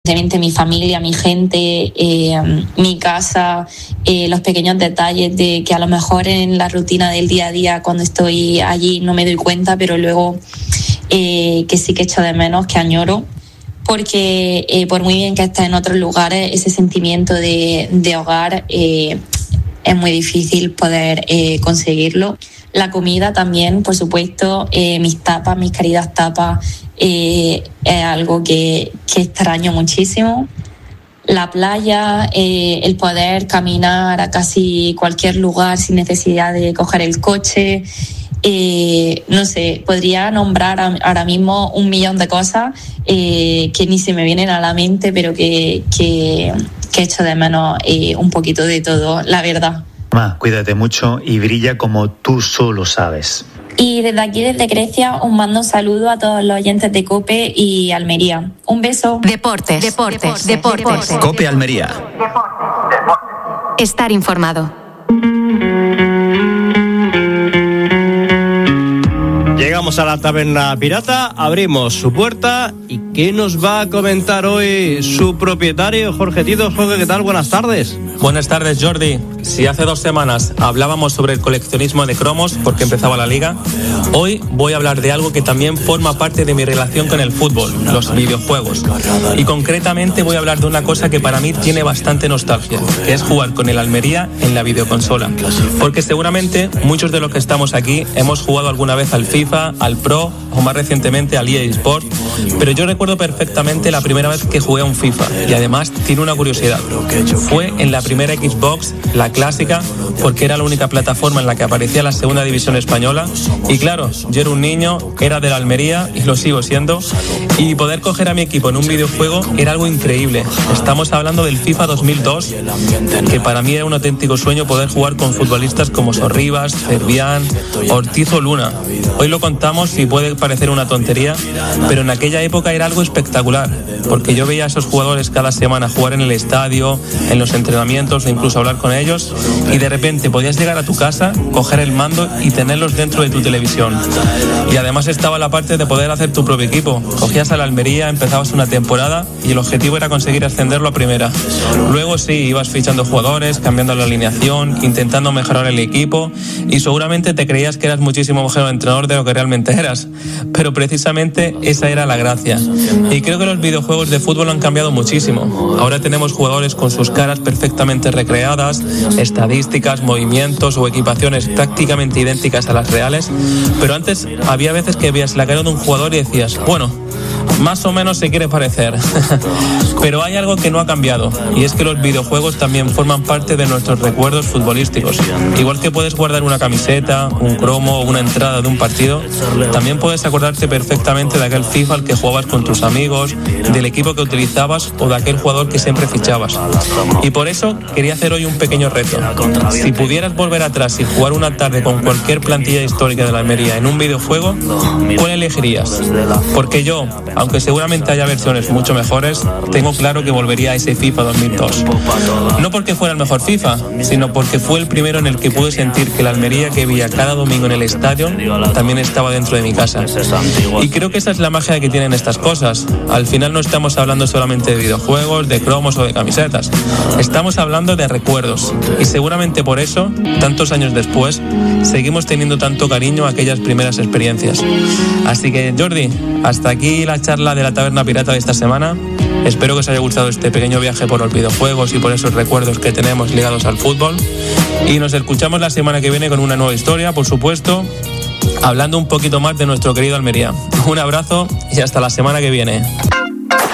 Mi familia, mi gente, mi casa, los pequeños detalles de que a lo mejor en la rutina del día a día cuando estoy allí no me doy cuenta, pero luego que sí que echo de menos, que añoro, porque por muy bien que estés en otros lugares, ese sentimiento de hogar es muy difícil poder conseguirlo. La comida también, por supuesto, mis tapas, mis queridas tapas, es algo que extraño muchísimo. La playa, el poder caminar a casi cualquier lugar sin necesidad de coger el coche. No sé, podría nombrar ahora mismo 1.000.000 de cosas que ni se me vienen a la mente, pero que echo de menos un poquito de todo, la verdad. Cuídate mucho y brilla como tú solo sabes. Y desde aquí, desde Grecia, os mando un saludo a todos los oyentes de COPE y Almería. Un beso. Deportes. COPE Almería. Estar informado. Llegamos a la Taberna Pirata, abrimos su puerta y ¿qué nos va a comentar hoy su propietario, Jorge Tido? Jorge, ¿qué tal? Buenas tardes. Buenas tardes, Jordi. Si hace 2 semanas hablábamos sobre el coleccionismo de cromos porque empezaba la liga, hoy voy a hablar de algo que también forma parte de mi relación con el fútbol, los videojuegos. Y concretamente voy a hablar de una cosa que para mí tiene bastante nostalgia, que es jugar con el Almería en la videoconsola. Porque seguramente muchos de los que estamos aquí hemos jugado alguna vez al FIFA, al Pro o más recientemente al EA Sport, pero yo recuerdo perfectamente la primera vez que jugué a un FIFA y además tiene una curiosidad. Fue en la primera Xbox, la clásica, porque era la única plataforma en la que aparecía la segunda división española y claro, yo era un niño, era de la Almería y lo sigo siendo, y poder coger a mi equipo en un videojuego era algo increíble. Estamos hablando del FIFA 2002, que para mí era un auténtico sueño poder jugar con futbolistas como Sorribas, Cervián, Ortiz o Luna. Hoy lo contamos y puede parecer una tontería, pero en aquella época era algo espectacular, porque yo veía a esos jugadores cada semana jugar en el estadio, en los entrenamientos o incluso hablar con ellos, y de repente podías llegar a tu casa, coger el mando y tenerlos dentro de tu televisión. Y además estaba la parte de poder hacer tu propio equipo. Cogías a la Almería, empezabas una temporada y el objetivo era conseguir ascenderlo a primera. Luego sí, ibas fichando jugadores, cambiando la alineación, intentando mejorar el equipo y seguramente te creías que eras muchísimo mejor entrenador de lo que realmente eras. Pero precisamente esa era la gracia. Y creo que los videojuegos de fútbol han cambiado muchísimo. Ahora tenemos jugadores con sus caras perfectamente recreadas, estadísticas, movimientos o equipaciones prácticamente idénticas a las reales, pero antes había veces que veías la cara de un jugador y decías, bueno, más o menos se quiere parecer. Pero hay algo que no ha cambiado, y es que los videojuegos también forman parte de nuestros recuerdos futbolísticos. Igual que puedes guardar una camiseta, un cromo o una entrada de un partido, también puedes acordarte perfectamente de aquel FIFA al que jugabas con tus amigos, del equipo que utilizabas o de aquel jugador que siempre fichabas. Y por eso quería hacer hoy un pequeño reto. Si pudieras volver atrás y jugar una tarde con cualquier plantilla histórica de la Almería en un videojuego, ¿cuál elegirías? Porque yo, aunque seguramente haya versiones mucho mejores, tengo claro que volvería a ese FIFA 2002. No porque fuera el mejor FIFA, sino porque fue el primero en el que pude sentir que la Almería que veía cada domingo en el estadio también estaba dentro de mi casa. Y creo que esa es la magia que tienen estas cosas. Al final no estamos hablando solamente de videojuegos, de cromos o de camisetas. Estamos hablando de recuerdos. Y seguramente por eso, tantos años después, seguimos teniendo tanto cariño a aquellas primeras experiencias. Así que, Jordi, hasta aquí la charla de la Taberna Pirata de esta semana. Espero que os haya gustado este pequeño viaje por los videojuegos y por esos recuerdos que tenemos ligados al fútbol. Y nos escuchamos la semana que viene con una nueva historia, por supuesto, hablando un poquito más de nuestro querido Almería. Un abrazo y hasta la semana que viene.